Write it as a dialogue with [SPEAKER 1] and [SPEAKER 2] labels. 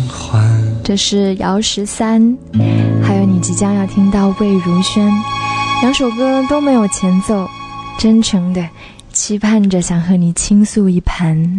[SPEAKER 1] 这是姚13，还有你即将要听到魏如萱，两首歌都没有前奏，真诚的期盼着想和你倾诉一盘。